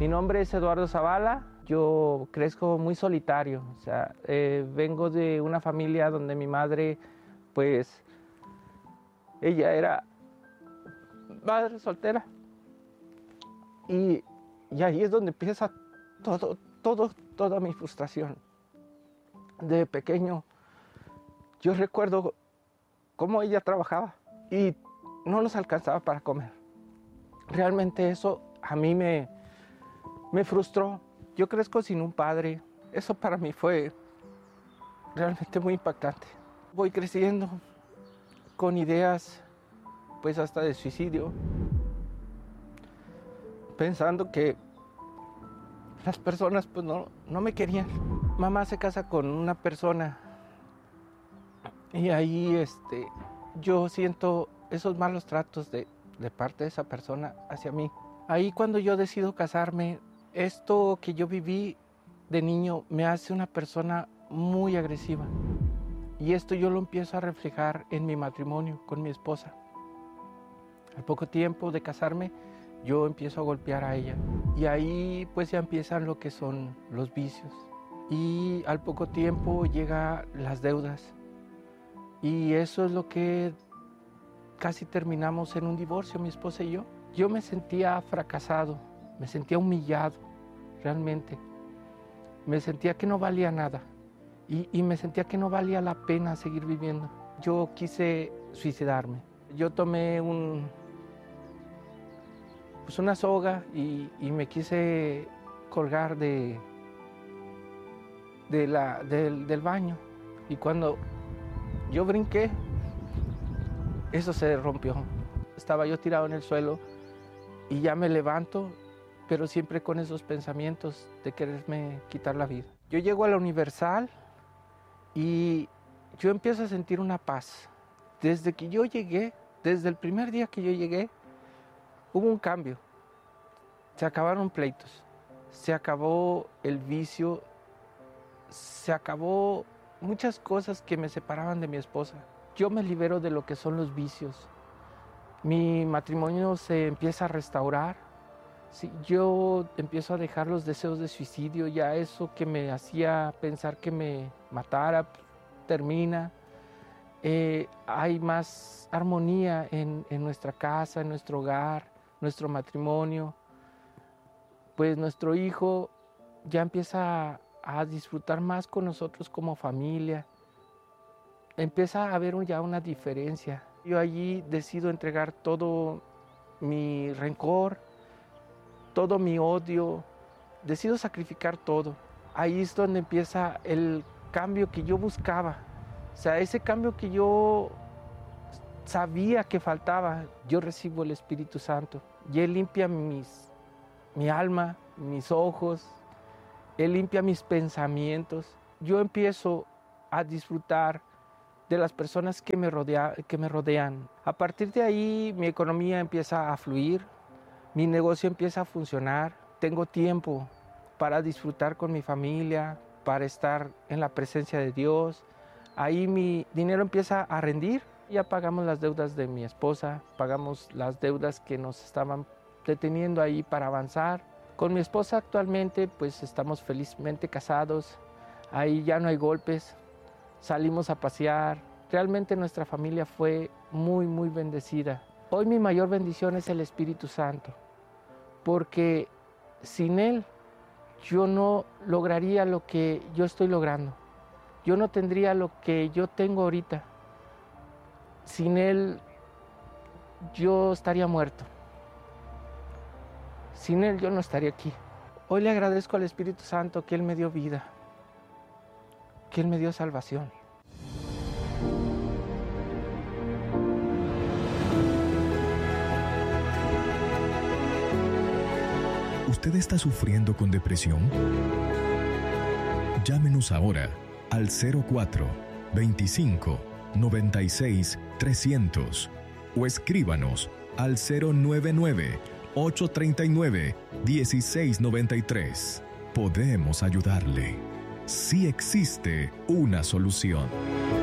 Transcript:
Mi nombre es Eduardo Zavala. Yo crezco muy solitario. O sea, vengo de una familia donde mi madre, pues, ella era madre soltera. Y ahí es donde empieza toda mi frustración. De pequeño, yo recuerdo cómo ella trabajaba y no nos alcanzaba para comer. Realmente eso a mí me frustró. Yo crezco sin un padre. Eso para mí fue realmente muy impactante. Voy creciendo con ideas, pues hasta de suicidio, pensando que las personas pues no me querían. Mamá se casa con una persona y ahí yo siento esos malos tratos de parte de esa persona hacia mí. Ahí cuando yo decido casarme, esto que yo viví de niño me hace una persona muy agresiva. Y esto yo lo empiezo a reflejar en mi matrimonio con mi esposa. Al poco tiempo de casarme, yo empiezo a golpear a ella. Y ahí pues ya empiezan lo que son los vicios. Y al poco tiempo llegan las deudas. Y eso es lo que casi terminamos en un divorcio, mi esposa y yo. Yo me sentía fracasado, me sentía humillado, realmente. Me sentía que no valía nada. Y me sentía que no valía la pena seguir viviendo. Yo quise suicidarme. Yo tomé una soga y me quise colgar del baño. Y cuando yo brinqué, eso se rompió. Estaba yo tirado en el suelo y ya me levanto, pero siempre con esos pensamientos de quererme quitar la vida. Yo llego a la Universal y yo empiezo a sentir una paz. Desde que yo llegué, desde el primer día que yo llegué, hubo un cambio. Se acabaron pleitos, se acabó el vicio, se acabó muchas cosas que me separaban de mi esposa. Yo me libero de lo que son los vicios. Mi matrimonio se empieza a restaurar. Sí, yo empiezo a dejar los deseos de suicidio. Ya eso que me hacía pensar que me matara, termina. Hay más armonía en nuestra casa, en nuestro hogar, nuestro matrimonio. Pues nuestro hijo ya empieza a disfrutar más con nosotros como familia. Empieza a haber ya una diferencia. Yo allí decido entregar todo mi rencor, todo mi odio, decido sacrificar todo. Ahí es donde empieza el cambio que yo buscaba. O sea, ese cambio que yo sabía que faltaba, yo recibo el Espíritu Santo. Y Él limpia mi alma, mis ojos, Él limpia mis pensamientos. Yo empiezo a disfrutar de las personas que me rodean. A partir de ahí mi economía empieza a fluir, mi negocio empieza a funcionar, tengo tiempo para disfrutar con mi familia, para estar en la presencia de Dios. Ahí mi dinero empieza a rendir, ya pagamos las deudas de mi esposa, pagamos las deudas que nos estaban deteniendo ahí para avanzar. Con mi esposa actualmente pues estamos felizmente casados, ahí ya no hay golpes. Salimos a pasear, realmente nuestra familia fue muy, muy bendecida. Hoy mi mayor bendición es el Espíritu Santo, porque sin Él yo no lograría lo que yo estoy logrando. Yo no tendría lo que yo tengo ahorita. Sin Él yo estaría muerto. Sin Él yo no estaría aquí. Hoy le agradezco al Espíritu Santo que Él me dio vida, que Él me dio salvación. ¿Usted está sufriendo con depresión? Llámenos ahora al 04 25 96 300 o escríbanos al 099 839 1693. Podemos ayudarle. Sí existe una solución.